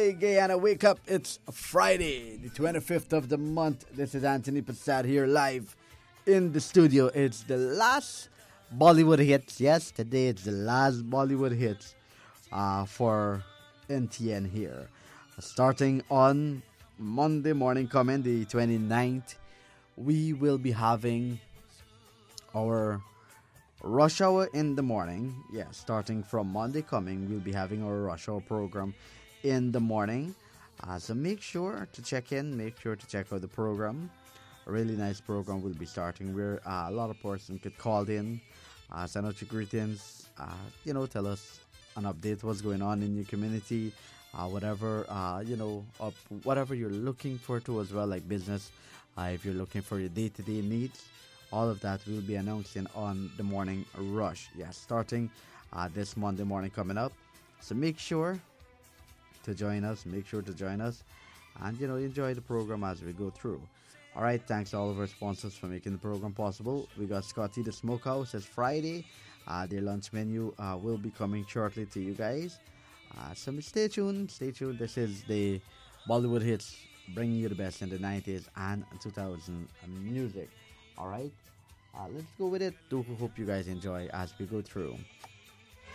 Guyana, wake up. It's Friday, the 25th of the month. This is Anthony Passat here live in the studio. It's the last Bollywood hits. Yes, today it's the last Bollywood hits for NTN here. Starting on Monday morning coming, the 29th, we will be having our rush hour in the morning. Yeah, starting from Monday coming, we'll be having our rush hour program in the morning. So make sure to check in, make sure to check out the program. A really nice program will be starting where a lot of persons could call in, send out your greetings, tell us an update what's going on in your community, whatever, whatever you're looking for too as well, like business, if you're looking for your day-to-day needs. All of that will be announcing on the morning rush. Yeah, starting this Monday morning coming up. So make sure to join us. Make sure to join us, and enjoy the program as we go through. All right, thanks to all of our sponsors for making the program possible. We got Scotty the Smokehouse. It's Friday. Their lunch menu will be coming shortly to you guys. So stay tuned. Stay tuned. This is the Bollywood hits, bringing you the best in the 90s and 2000 music. All right, let's go with it. Do hope you guys enjoy as we go through.